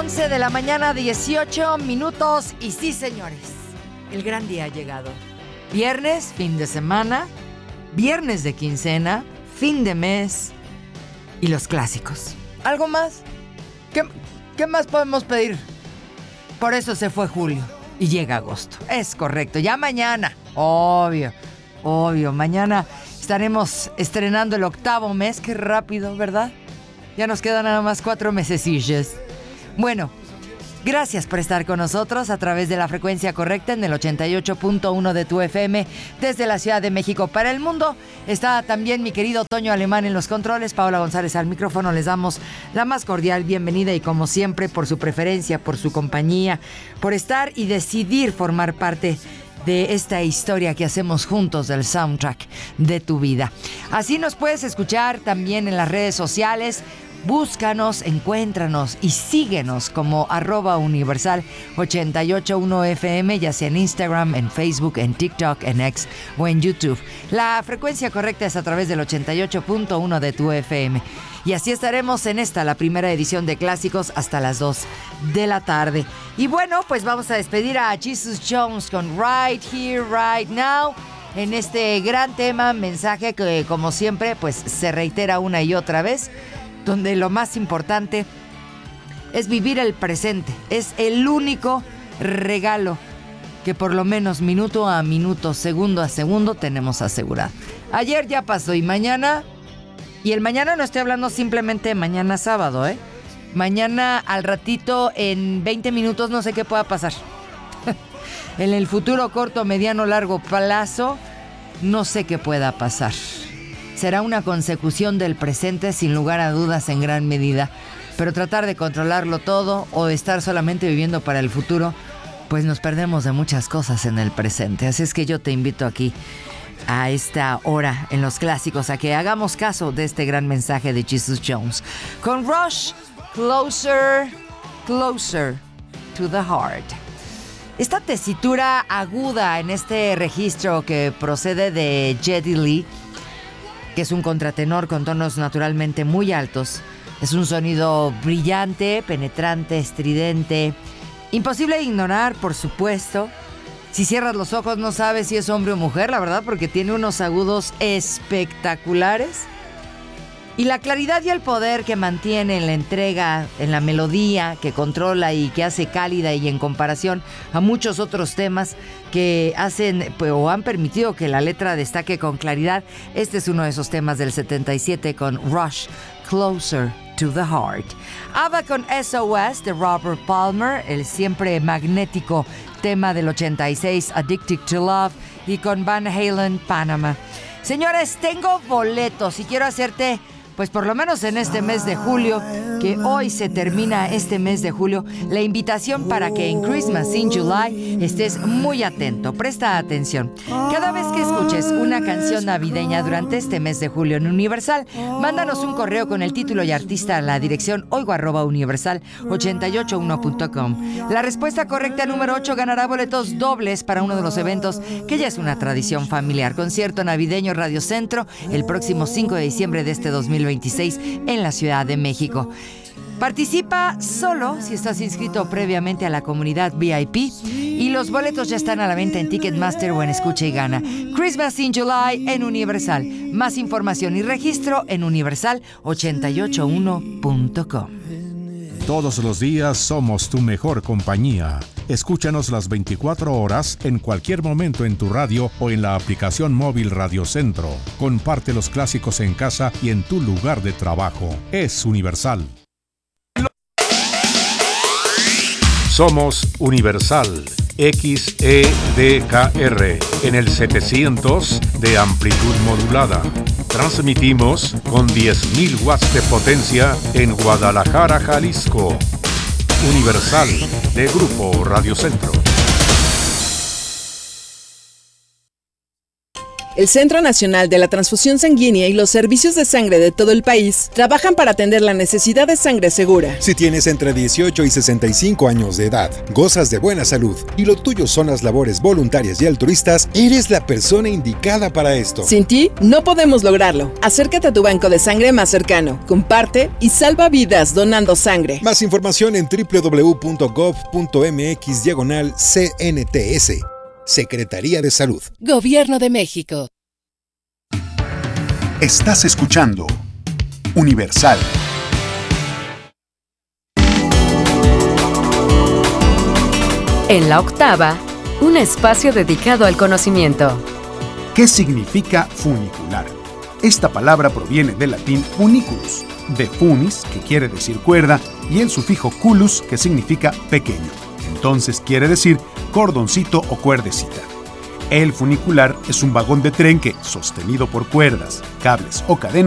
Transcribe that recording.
11 de la mañana, 18 minutos. Y sí, señores, el gran día ha llegado. Viernes, fin de semana, viernes de quincena, fin de mes y los clásicos. ¿Algo más? ¿Qué más podemos pedir? Por eso se fue julio y llega agosto. Es correcto, ya mañana, obvio, mañana estaremos estrenando el 8º mes. Qué rápido, ¿verdad? Ya nos quedan nada más 4 mesecillos. Bueno, gracias por estar con nosotros a través de la frecuencia correcta en el 88.1 de tu FM desde la Ciudad de México para el mundo. Está también mi querido Toño Alemán en los controles, Paola González al micrófono. Les damos la más cordial bienvenida y como siempre por su preferencia, por su compañía, por estar y decidir formar parte de esta historia que hacemos juntos del soundtrack de tu vida. Así nos puedes escuchar también en las redes sociales. Búscanos, encuéntranos y síguenos como @universal881fm, ya sea en Instagram, en Facebook, en TikTok, en X o en YouTube. La frecuencia correcta es a través del 88.1 de tu FM. Y así estaremos en la primera edición de Clásicos hasta las 2 de la tarde. Y bueno, pues vamos a despedir a Jesus Jones con Right Here, Right Now. En este gran tema, mensaje que como siempre pues se reitera una y otra vez, donde lo más importante es vivir el presente. Es el único regalo que por lo menos minuto a minuto, segundo a segundo tenemos asegurado. Ayer ya pasó y mañana, y el mañana no estoy hablando simplemente de mañana sábado, mañana al ratito, en 20 minutos, no sé qué pueda pasar. En el futuro corto, mediano, largo plazo, no sé qué pueda pasar. Será una consecución del presente, sin lugar a dudas, en gran medida. Pero tratar de controlarlo todo o estar solamente viviendo para el futuro, pues nos perdemos de muchas cosas en el presente. Así es que yo te invito aquí, a esta hora en los clásicos, a que hagamos caso de este gran mensaje de Jesus Jones. Con Rush, Closer, Closer to the Heart. Esta tesitura aguda en este registro que procede de Geddy Lee, que es un contratenor con tonos naturalmente muy altos. Es un sonido brillante, penetrante, estridente. Imposible de ignorar, por supuesto. Si cierras los ojos no sabes si es hombre o mujer, la verdad, porque tiene unos agudos espectaculares. Y la claridad y el poder que mantiene en la entrega, en la melodía, que controla y que hace cálida, y en comparación a muchos otros temas que hacen o han permitido que la letra destaque con claridad. Este es uno de esos temas del 77 con Rush, Closer to the Heart. ABBA con SOS de Robert Palmer, el siempre magnético tema del 86, Addicted to Love, y con Van Halen, Panama. Señores, tengo boletos y quiero hacerte, pues por lo menos en este mes de julio, que hoy se termina este mes de julio, la invitación para que en Christmas in July estés muy atento. Presta atención. Cada vez que escuches una canción navideña durante este mes de julio en Universal, mándanos un correo con el título y artista a la dirección oigo@universal881.com. La respuesta correcta número 8 ganará boletos dobles para uno de los eventos que ya es una tradición familiar. Concierto navideño Radio Centro el próximo 5 de diciembre de este 2026 en la Ciudad de México. Participa solo si estás inscrito previamente a la comunidad VIP y los boletos ya están a la venta en Ticketmaster o en Escucha y Gana. Christmas in July en Universal. Más información y registro en universal881.com. Todos los días somos tu mejor compañía. Escúchanos las 24 horas en cualquier momento en tu radio o en la aplicación móvil Radio Centro. Comparte los clásicos en casa y en tu lugar de trabajo. Es Universal. Somos Universal XEDKR en el 700 de amplitud modulada. Transmitimos con 10.000 watts de potencia en Guadalajara, Jalisco. Universal de Grupo Radio Centro. El Centro Nacional de la Transfusión Sanguínea y los servicios de sangre de todo el país trabajan para atender la necesidad de sangre segura. Si tienes entre 18 y 65 años de edad, gozas de buena salud y lo tuyo son las labores voluntarias y altruistas, eres la persona indicada para esto. Sin ti, no podemos lograrlo. Acércate a tu banco de sangre más cercano, comparte y salva vidas donando sangre. Más información en www.gov.mx/CNTS. Secretaría de Salud. Gobierno de México. Estás escuchando Universal. En la octava, un espacio dedicado al conocimiento. ¿Qué significa funicular? Esta palabra proviene del latín funiculus, de funis, que quiere decir cuerda, y el sufijo culus, que significa pequeño. Entonces quiere decir cordoncito o cuerdecita. El funicular es un vagón de tren que, sostenido por cuerdas, cables o cadenas,